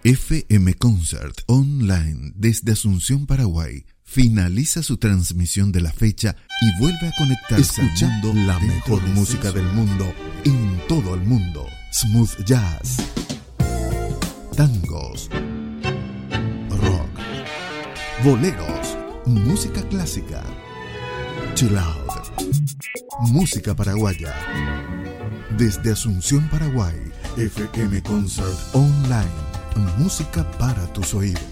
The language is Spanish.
FM Concert Online desde Asunción, Paraguay, finaliza su transmisión de la fecha y vuelve a conectarse escuchando la mejor música del mundo en todo el mundo. Smooth jazz, tangos, rock, boleros, música clásica, chill out, música paraguaya. Desde Asunción, Paraguay, FM Concert Online, música para tus oídos.